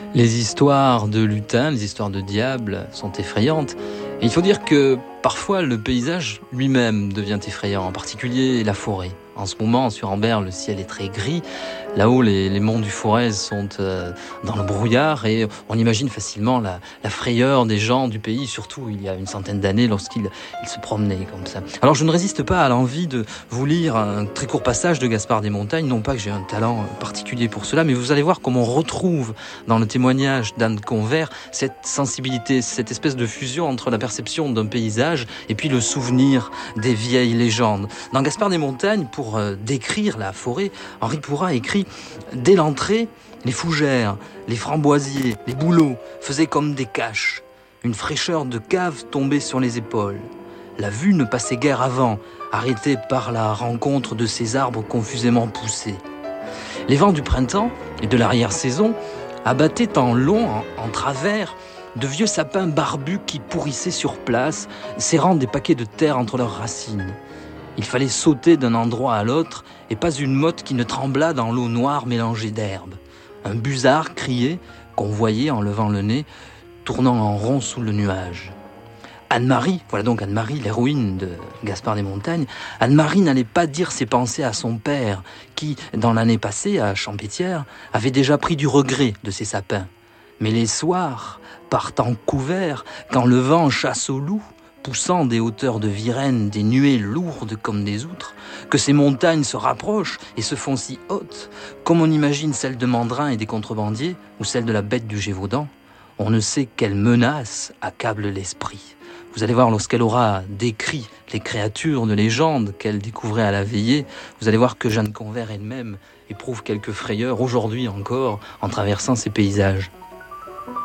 Les histoires de lutins, les histoires de diables sont effrayantes. Et il faut dire que parfois le paysage lui-même devient effrayant, en particulier la forêt. En ce moment, sur Ambert, le ciel est très gris. Là-haut, les monts du Forez sont dans le brouillard et on imagine facilement la frayeur des gens du pays, surtout il y a une centaine d'années lorsqu'ils se promenaient comme ça. Alors je ne résiste pas à l'envie de vous lire un très court passage de Gaspard des Montagnes, non pas que j'ai un talent particulier pour cela, mais vous allez voir comment on retrouve dans le témoignage d'Anne Convert cette sensibilité, cette espèce de fusion entre la perception d'un paysage et puis le souvenir des vieilles légendes. Dans Gaspard des Montagnes, pour décrire la forêt, Henri Pourrat écrit « Dès l'entrée, les fougères, les framboisiers, les bouleaux faisaient comme des caches. Une fraîcheur de cave tombait sur les épaules. La vue ne passait guère avant, arrêtée par la rencontre de ces arbres confusément poussés. Les vents du printemps et de l'arrière-saison abattaient en long, en travers, de vieux sapins barbus qui pourrissaient sur place, serrant des paquets de terre entre leurs racines. Il fallait sauter d'un endroit à l'autre et pas une motte qui ne tremblât dans l'eau noire mélangée d'herbe. Un busard criait, qu'on voyait en levant le nez, tournant en rond sous le nuage. Anne-Marie, voilà donc Anne-Marie, l'héroïne de Gaspard des Montagnes, Anne-Marie n'allait pas dire ses pensées à son père, qui, dans l'année passée, à Champétière, avait déjà pris du regret de ses sapins. Mais les soirs, partant couverts, quand le vent chasse au loup, poussant des hauteurs de Virène des nuées lourdes comme des outres, que ces montagnes se rapprochent et se font si hautes, comme on imagine celles de Mandrin et des contrebandiers, ou celles de la bête du Gévaudan, on ne sait quelle menace accable l'esprit. Vous allez voir, lorsqu'elle aura décrit les créatures de légende qu'elle découvrait à la veillée, vous allez voir que Jeanne Convert elle-même éprouve quelques frayeurs aujourd'hui encore en traversant ces paysages.